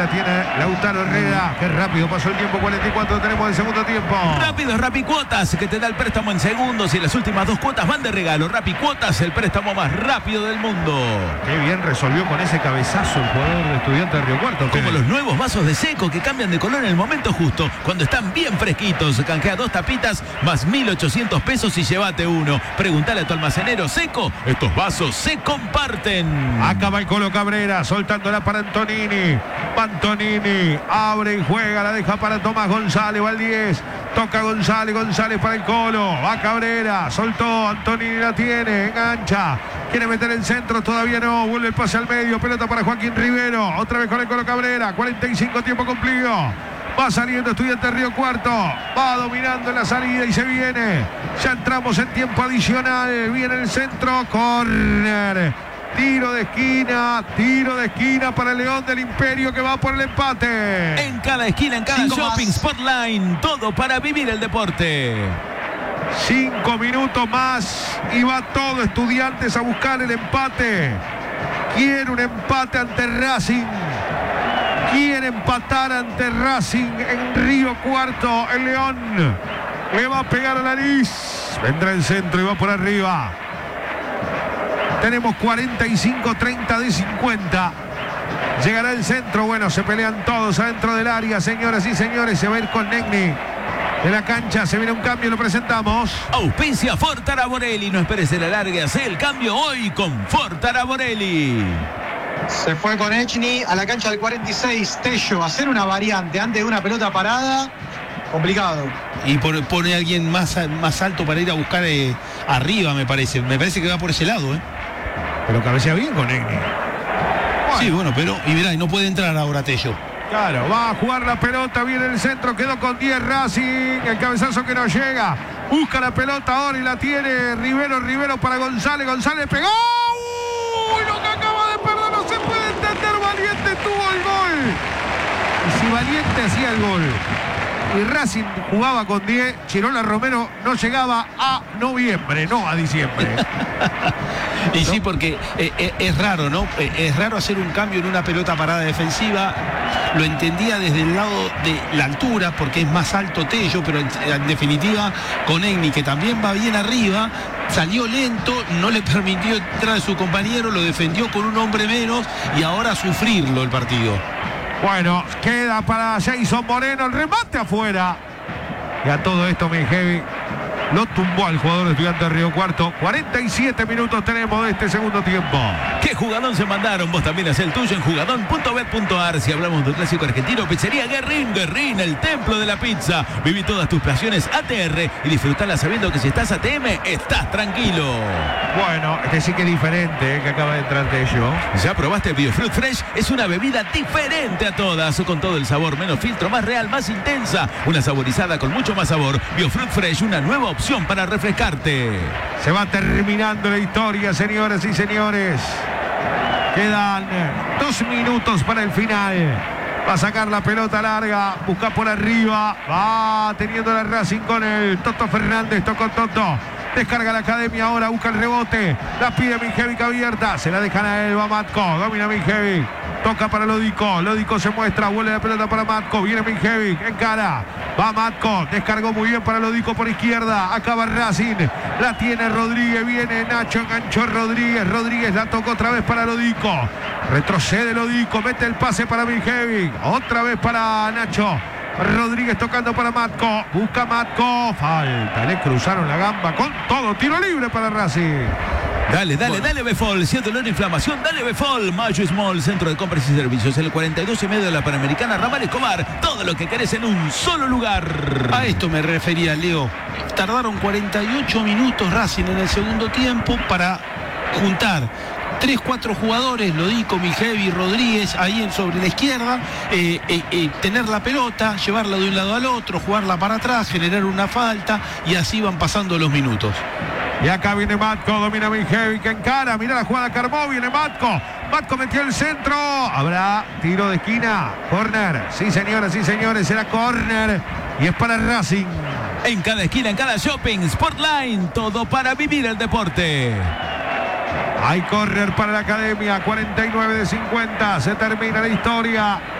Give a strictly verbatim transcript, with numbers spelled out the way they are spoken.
la tiene Lautaro Herrera. Qué rápido pasó el tiempo, cuarenta y cuatro tenemos el segundo tiempo. Rápido, Rapicuotas, que te da el préstamo en segundos y las últimas dos cuotas van de regalo. Rapicuotas, el préstamo más rápido del mundo. Qué bien resolvió con ese cabezazo el jugador de Estudiantes de Río Cuarto. Como los nuevos vasos de Seco que cambian de color en el momento justo, cuando están bien fresquitos. Canjea dos tapitas más mil ochocientos pesos y llévate uno. Preguntale a tu almacenero Seco, estos vasos se comparten. Acá va el Colo Cabrera, soltándola para Antonini. Antonini abre y juega, la deja para Tomás González, va al diez. Toca González, González para el Colo. Va Cabrera, soltó, Antonini la tiene, engancha. Quiere meter el centro, todavía no. Vuelve el pase al medio, pelota para Joaquín Rivero. Otra vez con el Colo Cabrera, cuarenta y cinco tiempo cumplido. Va saliendo Estudiantes de Río Cuarto. Va dominando en la salida y se viene. Ya entramos en tiempo adicional. Viene el centro, córner. Tiro de esquina, tiro de esquina para el León del Imperio que va por el empate. En cada esquina, en cada Cinco shopping, más. Spotline, todo para vivir el deporte. Cinco minutos más y va todo Estudiantes a buscar el empate. Quiere un empate ante Racing. Quiere empatar ante Racing en Río Cuarto. El León le va a pegar a la nariz. Vendrá el centro y va por arriba. Tenemos cuarenta y cinco treinta de cincuenta. Llegará el centro. Bueno, se pelean todos adentro del área, señoras y señores. Se va a ir con Negni de la cancha. Se viene un cambio, lo presentamos. Auspicia Ford Taraborelli. No esperes el alargue, hace el cambio hoy con Ford Taraborelli. Se fue con Echny a la cancha del cuarenta y seis. Tello, hacer una variante antes de una pelota parada, complicado. Y por, pone a alguien más, más alto para ir a buscar eh, arriba, me parece. Me parece que va por ese lado, ¿eh? Pero cabecea bien con Negni. Bueno. Sí, bueno, pero y mirá, y no puede entrar ahora Tello. Claro, va a jugar la pelota, viene el centro, quedó con diez Racing, el cabezazo que no llega, busca la pelota ahora y la tiene Rivero, Rivero para González, González pegó, ¡uy! Lo que acaba de perder no se puede entender, Valiente tuvo el gol, y si Valiente hacía el gol y Racing jugaba con diez, Chirola Romero no llegaba a noviembre, no a diciembre. Y ¿no? Sí, porque eh, eh, es raro, ¿no? Eh, es raro hacer un cambio en una pelota parada defensiva. Lo entendía desde el lado de la altura, porque es más alto Tello, pero en, en definitiva con Egni, que también va bien arriba, salió lento, no le permitió entrar a su compañero, lo defendió con un hombre menos y ahora sufrirlo el partido. Bueno, queda para Jason Moreno, el remate afuera. Y a todo esto, mi heavy, lo tumbó al jugador de Estudiantes de Río Cuarto. cuarenta y siete minutos tenemos de este segundo tiempo. ¿Qué jugadón se mandaron? Vos también hacés el tuyo en jugadón punto bet punto ar. Si hablamos del clásico argentino, pizzería Guerrín, Guerrín, el templo de la pizza. Viví todas tus pasiones A T R y disfrutala sabiendo que si estás A T M, estás tranquilo. Bueno, este sí que es diferente, eh, que acaba de entrar Tello. ¿Ya probaste Biofruit Fresh? Es una bebida diferente a todas, con todo el sabor, menos filtro, más real, más intensa. Una saborizada con mucho más sabor. Biofruit Fresh, una nueva opción para refrescarte. Se va terminando la historia, señoras y señores. Quedan dos minutos para el final. Va a sacar la pelota larga, busca por arriba. Va teniendo la Racing con el Toto Fernández, tocó Toto. Descarga la academia ahora, busca el rebote. La pide Minjevic abierta. Se la dejan a él, va Matko. Domina Minjevic. Toca para Lodico. Lodico se muestra, vuelve la pelota para Matko. Viene Minjevic, encara. Va Matko. Descargó muy bien para Lodico por izquierda. Acaba Racing. La tiene Rodríguez. Viene Nacho, enganchó Rodríguez. Rodríguez la tocó otra vez para Lodico. Retrocede Lodico. Mete el pase para Minjevic. Otra vez para Nacho. Rodríguez tocando para Matko. Busca Matko. Falta. Le cruzaron la gamba con todo. Tiro libre para Racing. Dale, dale, Bueno. dale Befol. Si es dolor e inflamación, dale Befol. Mayo Small, centro de compras y servicios. El cuarenta y dos y medio de la Panamericana, Ramal Escobar. Todo lo que querés en un solo lugar. A esto me refería, Leo. Tardaron cuarenta y ocho minutos Racing en el segundo tiempo para juntar tres, cuatro jugadores, Lodico, Mijevi, Rodríguez, ahí en, sobre la izquierda, eh, eh, eh, tener la pelota, llevarla de un lado al otro, jugarla para atrás, generar una falta, y así van pasando los minutos. Y acá viene Matko, domina Minjevic, que encara, mira la jugada Carmó, viene Matko. Matko metió el centro, habrá tiro de esquina, córner. Sí, señoras, sí, señores, será córner y es para Racing. En cada esquina, en cada shopping, Sportline, todo para vivir el deporte. Hay córner para la academia, cuarenta y nueve de cincuenta, se termina la historia.